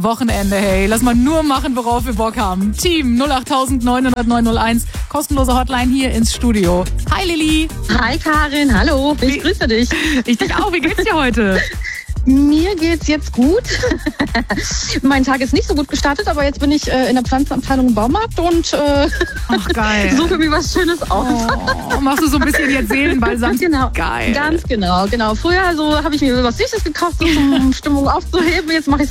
Wochenende, hey. Lass mal nur machen, worauf wir Bock haben. Team 08000 900 901. Kostenlose Hotline hier ins Studio. Hi Lilly. Hi Karin, hallo. Ich grüße dich. Ich dich auch. Wie geht's dir heute? Mir geht's jetzt gut. Mein Tag ist nicht so gut gestartet, aber jetzt bin ich in der Pflanzenabteilung im Baumarkt und Ach, geil. suche mir was Schönes aus. Oh, machst du so ein bisschen jetzt Seelenbalsam? Genau. Geil. Ganz genau. Früher habe ich mir was Süßes gekauft, so, um Stimmung aufzuheben. Jetzt mache ich